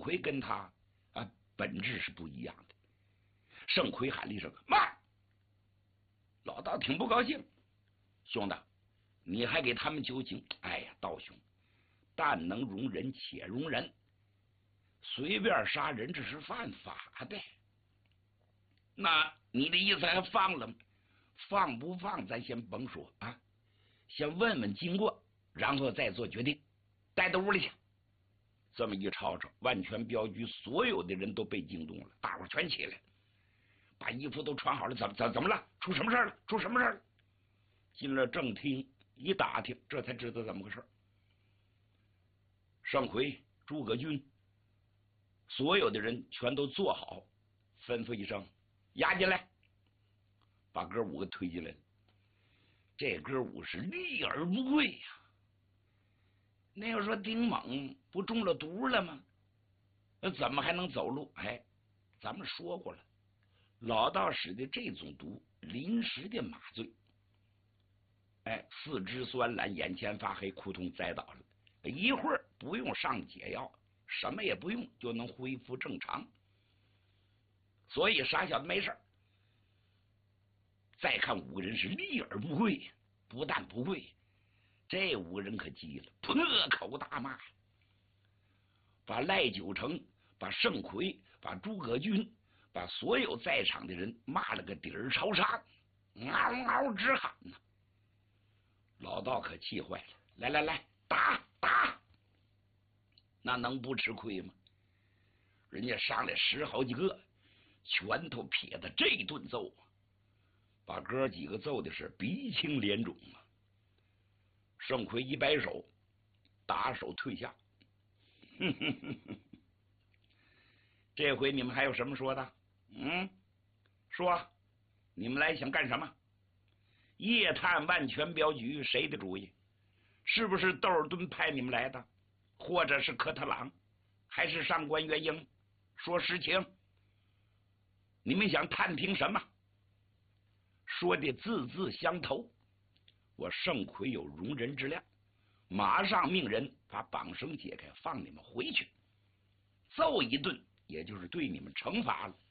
奎跟他本质是不一样的。盛奎喊了一声慢，老道挺不高兴，兄弟，你还给他们酒请？哎呀，道兄，但能容人且容人，随便杀人这是犯法的。那你的意思还放了吗？放不放咱先甭说啊，先问问经过，然后再做决定。带到屋里去。这么一吵吵，万全镖局所有的人都被惊动了，大伙全起来，把衣服都穿好了。怎么了？出什么事了？出什么事了？进了正厅一打听，这才知道怎么回事。盛奎、诸葛均所有的人全都坐好，吩咐一声押进来，把哥五个推进来了。这哥五是立而不跪呀。那要说丁猛不中了毒了吗？那怎么还能走路？哎，咱们说过了，老道使的这种毒临时的麻醉，哎，四肢酸懒，眼前发黑，扑通栽倒了，一会儿不用上解药，什么也不用就能恢复正常。所以傻小子没事。再看五个人是立而不跪，不但不跪，这五个人可急了，破口大骂，把赖九成、把盛奎、把诸葛均、把所有在场的人骂了个底儿朝上，嗷嗷直喊呢。老道可气坏了，来，打！那能不吃亏吗？人家上来10好几个，拳头撇的这顿揍，把哥几个揍的是鼻青脸肿啊。盛奎一摆手，打手退下。这回你们还有什么说的？说，你们来想干什么？夜探万全镖局谁的主意？是不是窦尔敦派你们来的，或者是科特朗，还是上官元英？说实情，你们想探听什么？说的字字相投。我盛奎有容人之量，马上命人把绑绳解开，放你们回去，揍一顿，也就是对你们惩罚了。